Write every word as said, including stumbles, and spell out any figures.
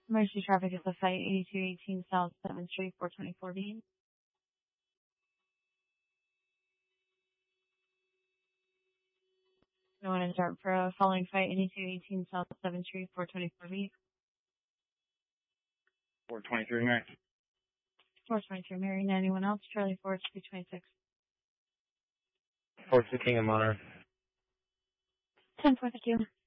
Emergency traffic is the site eighty-two eighteen South seventh Street, four twenty-four B. No one in Dartborough. Following fight eighty-two eighteen South seventh Street, four twenty-four B. four twenty-three, Mary. four twenty-three Mary. Anyone else? Charlie four two twenty-six. four sixteen, I'm on her. ten four, thank you.